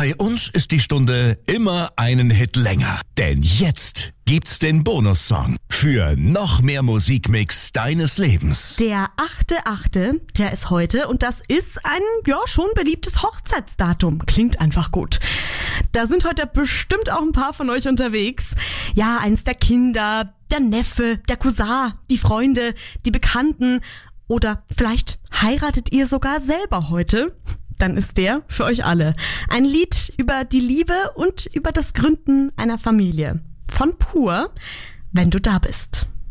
Bei uns ist die Stunde immer einen Hit länger. Denn jetzt gibt's den Bonussong für noch mehr Musikmix deines Lebens. Der 8.8., der ist heute und das ist ein, schon beliebtes Hochzeitsdatum. Klingt einfach gut. Da sind heute bestimmt auch ein paar von euch unterwegs. Ja, eins der Kinder, der Neffe, der Cousin, die Freunde, die Bekannten. Oder vielleicht heiratet ihr sogar selber heute. Dann ist der für euch alle ein Lied über die Liebe und über das Gründen einer Familie. Von Pur, wenn du da bist.